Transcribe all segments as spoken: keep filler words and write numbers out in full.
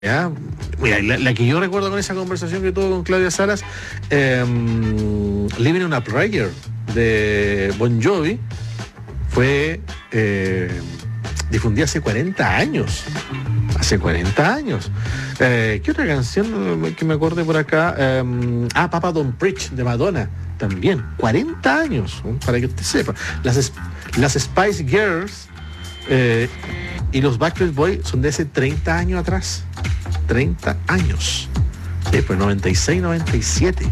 ¿Ya? Mira, la, la que yo recuerdo con esa conversación que tuve con Claudia Salas, eh, Living on a Prayer de Bon Jovi, fue eh, difundida hace cuarenta años. Hace cuarenta años. Eh, ¿Qué otra canción que me acordé por acá? Eh, ah, Papa Don't Preach de Madonna, también. cuarenta años, ¿eh? Para que usted sepa. Las, las Spice Girls eh, y los Backstreet Boys son de hace treinta años atrás. treinta años. Después noventa y seis, noventa y siete.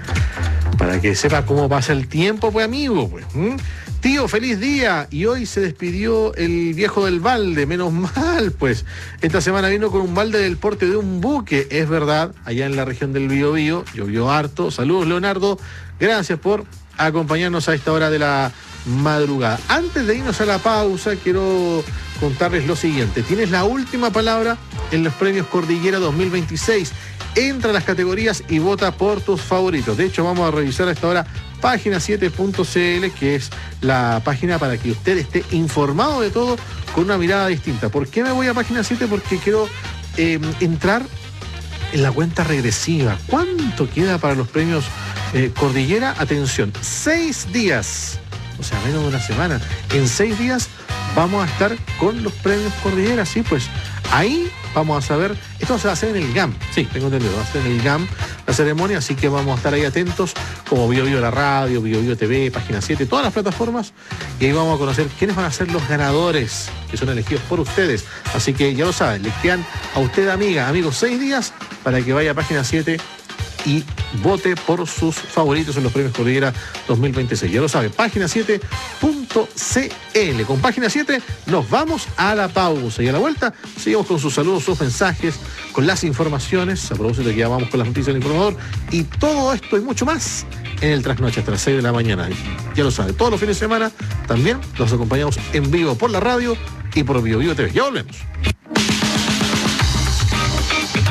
Para que sepa cómo pasa el tiempo, pues amigo, pues. ¿Mm? Tío, feliz día. Y hoy se despidió el viejo del balde, menos mal, pues. Esta semana vino con un balde del porte de un buque, es verdad, allá en la región del Biobío, llovió harto. Saludos, Leonardo. Gracias por acompañarnos a esta hora de la madrugada. Antes de irnos a la pausa, quiero contarles lo siguiente. Tienes la última palabra en los premios Cordillera dos mil veintiséis. Entra a las categorías y vota por tus favoritos. De hecho, vamos a revisar a esta hora página siete punto c l, que es la página para que usted esté informado de todo con una mirada distinta. ¿Por qué me voy a página siete? Porque quiero eh, entrar en la cuenta regresiva. ¿Cuánto queda para los premios eh, Cordillera? Atención, seis días. O sea, menos de una semana. En seis días vamos a estar con los premios Cordillera, sí, pues ahí vamos a saber. Esto se va a hacer en el G A M, sí, tengo entendido, va a ser en el G A M la ceremonia, así que vamos a estar ahí atentos, como Bio Bio la radio, Bio Bio T V, página siete, todas las plataformas, y ahí vamos a conocer quiénes van a ser los ganadores, que son elegidos por ustedes. Así que ya lo saben, les quedan a usted, amiga, amigos, seis días para que vaya a página siete y vote por sus favoritos en los premios Cordillera dos mil veintiséis. Ya lo sabe, página siete punto c l. Con página siete nos vamos a la pausa y a la vuelta seguimos con sus saludos, sus mensajes, con las informaciones. A propósito de que ya vamos con las noticias del informador y todo esto y mucho más en el Trasnoche hasta las seis de la mañana. Ya lo sabe, todos los fines de semana también los acompañamos en vivo por la radio y por Bio Bio T V. Ya volvemos.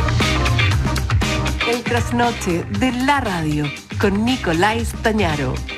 El Trasnoche de la radio con Nicolás Tañaro.